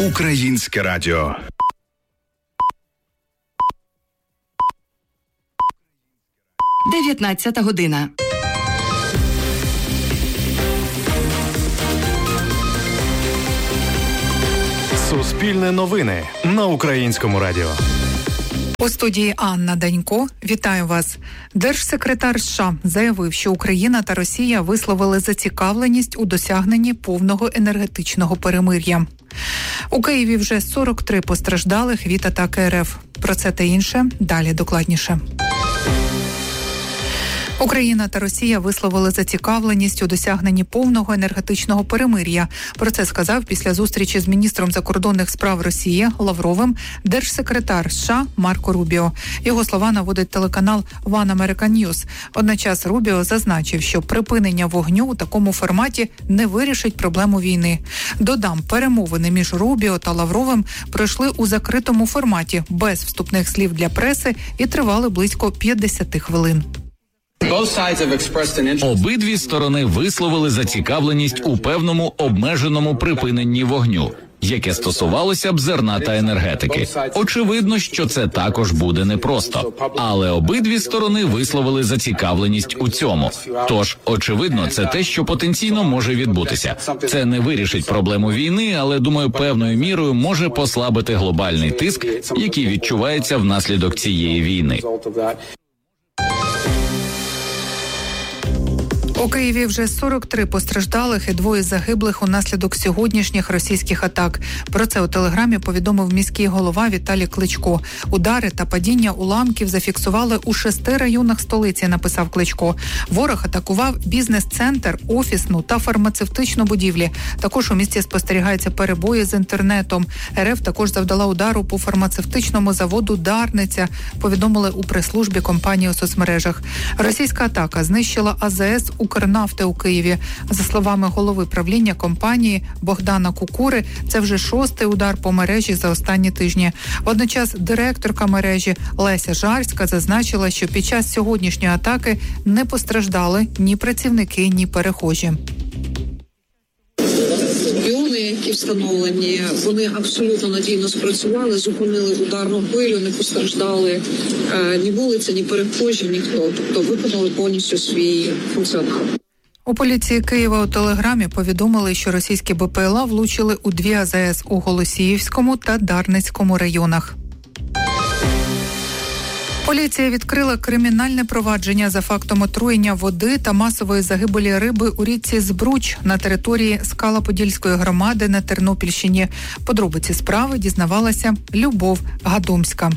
Українське радіо. Дев'ятнадцята година. Суспільне новини на Українському радіо. У студії Анна Данько. Вітаю вас. Держсекретар США заявив, що Україна та Росія висловили зацікавленість у досягненні повного енергетичного перемир'я. У Києві вже 43 постраждалих від атаки РФ. Про це та інше далі докладніше. Україна та Росія висловили зацікавленість у досягненні повного енергетичного перемир'я. Про це сказав після зустрічі з міністром закордонних справ Росії Лавровим держсекретар США Марко Рубіо. Його слова наводить телеканал One American News. Одночас Рубіо зазначив, що припинення вогню у такому форматі не вирішить проблему війни. Додам, перемовини між Рубіо та Лавровим пройшли у закритому форматі, без вступних слів для преси і тривали близько 50 хвилин. Обидві сторони висловили зацікавленість у певному обмеженому припиненні вогню, яке стосувалося б зерна та енергетики. Очевидно, що це також буде непросто, але обидві сторони висловили зацікавленість у цьому. Тож, очевидно, це те, що потенційно може відбутися. Це не вирішить проблему війни, але, думаю, певною мірою може послабити глобальний тиск, який відчувається внаслідок цієї війни. У Києві вже 43 постраждалих і 2 загиблих унаслідок сьогоднішніх російських атак. Про це у Телеграмі повідомив міський голова Віталій Кличко. Удари та падіння уламків зафіксували у 6 районах столиці, написав Кличко. Ворог атакував бізнес-центр, офісну та фармацевтичну будівлі. Також у місті спостерігаються перебої з інтернетом. РФ також завдала удару по фармацевтичному заводу «Дарниця», повідомили у прес-службі компанії у соцмережах. Російська атака знищила АЗС «Укрнафти» у Києві. За словами голови правління компанії Богдана Кукури, це вже 6-й удар по мережі за останні тижні. Водночас директорка мережі Леся Жарська зазначила, що під час сьогоднішньої атаки не постраждали ні працівники, ні перехожі. Піони, які встановлені, вони абсолютно надійно спрацювали, зупинили ударну хвилю, не постраждали ні вулиця, ні перехожі, ніхто. Тобто виконали повністю свій функціонал. У поліції Києва у Телеграмі повідомили, що російські БПЛА влучили у 2 АЗС у Голосіївському та Дарницькому районах. Поліція відкрила кримінальне провадження за фактом отруєння води та масової загибелі риби у річці Збруч на території Скала-Подільської громади на Тернопільщині. Подробиці справи дізнавалася Любов Гадомська.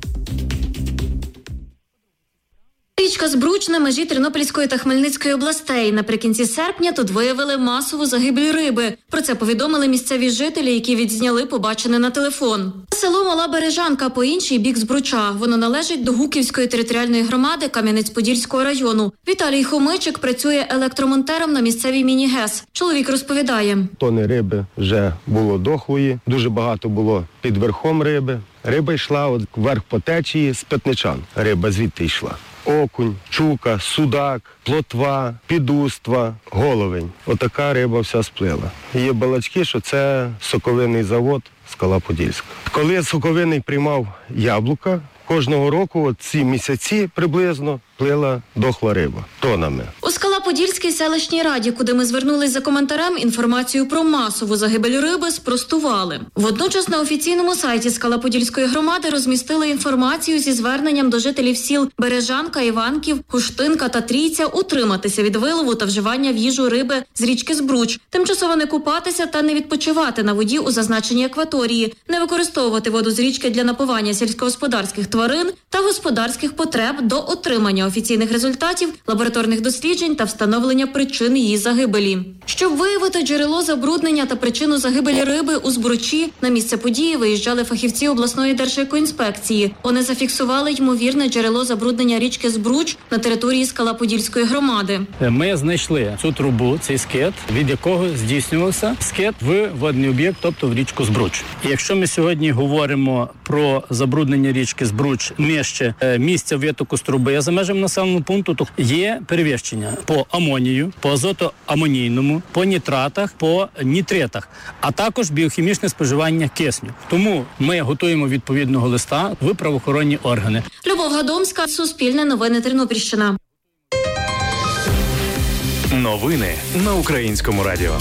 Річка Збруч на межі Тернопільської та Хмельницької областей. Наприкінці серпня тут виявили масову загибель риби. Про це повідомили місцеві жителі, які відзняли побачене на телефон. Село Мала Бережанка по інший бік Збруча. Воно належить до Гуківської територіальної громади Кам'янець-Подільського району. Віталій Хомичик працює електромонтером на місцевій міні-ГЕС. Чоловік розповідає. Тони риби вже було дохлої, дуже багато було під верхом риби. Риба йшла вверх по течії з Петничан. Риба звідти йшла. Окунь, чука, судак, плотва, підуства, головень. Отака риба вся сплила. Є балачки, що це соковинний завод Скала-Подільська. Коли соковинний приймав яблука, кожного року ці місяці приблизно плила дохла риба тонами. У Скала-Подільській селищній раді, куди ми звернулись за коментарем, інформацію про масову загибель риби спростували. Водночас на офіційному сайті Скала-Подільської громади розмістили інформацію зі зверненням до жителів сіл Бережанка, Іванків, Хуштинка та Трійця утриматися від вилову та вживання в їжу риби з річки Збруч, тимчасово не купатися та не відпочивати на воді у зазначеній акваторії, не використовувати воду з річки для напування сільськогосподарських тварин та господарських потреб до отримання офіційних результатів, лабораторних досліджень та встановлення причин її загибелі. Щоб виявити джерело забруднення та причину загибелі риби у Збручі, на місце події виїжджали фахівці обласної держекоінспекції. Вони зафіксували ймовірне джерело забруднення річки Збруч на території Скала-Подільської громади. Ми знайшли цю трубу, цей скид, від якого здійснювався скид в водний об'єкт, тобто в річку Збруч. І якщо ми сьогодні говоримо про забруднення річки Збруч нижче місця витоку з труби за межами населеного пункту, то є перевищення по амонію, по азотоамонійному, по нітратах, по нітритах, а також біохімічне споживання кисню. Тому ми готуємо відповідного листа в правоохоронні органи. Любов Гадомська, Суспільне новини, Тернопільщина. Новини на Українському радіо.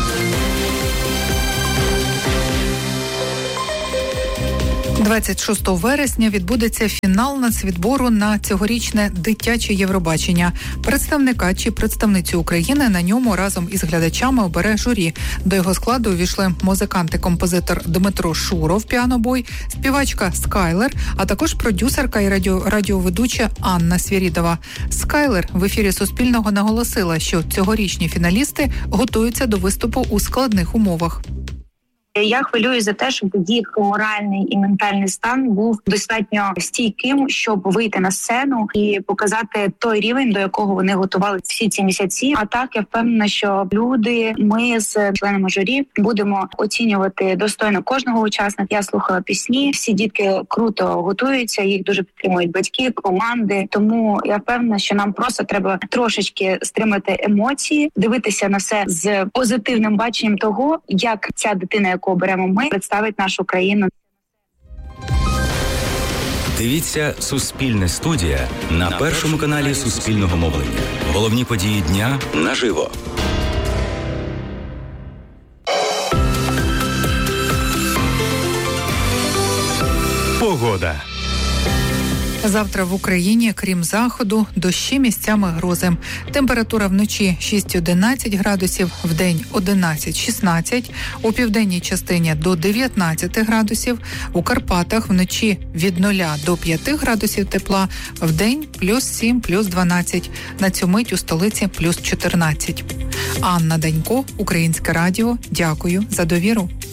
– 26 вересня відбудеться фінал нацвідбору на цьогорічне дитяче Євробачення. Представника чи представницю України на ньому разом із глядачами обере журі. До його складу увійшли музикант і композитор Дмитро Шуров, піанобой, співачка Скайлер, а також продюсерка і радіоведуча Анна Свірідова. Скайлер в ефірі Суспільного наголосила, що цьогорічні фіналісти готуються до виступу у складних умовах. Я хвилююсь за те, щоб їх моральний і ментальний стан був достатньо стійким, щоб вийти на сцену і показати той рівень, до якого вони готували всі ці місяці. А так, я впевнена, що люди, ми з членами журі будемо оцінювати достойно кожного учасника. Я слухала пісні, всі дітки круто готуються, їх дуже підтримують батьки, команди. Тому я впевнена, що нам просто треба трошечки стримати емоції, дивитися на все з позитивним баченням того, як ця дитина, яку беремо ми, представить нашу країну. Дивіться «Суспільне студія» на першому каналі Суспільного мовлення. Головні події дня наживо. Погода. Завтра в Україні, крім заходу, дощі, місцями грози. Температура вночі 6-11 градусів, вдень 11-16, у південній частині до 19 градусів, у Карпатах вночі від 0 до 5 градусів тепла, вдень плюс 7, плюс 12, на цю мить у столиці плюс 14. Анна Данько, Українське радіо, дякую за довіру.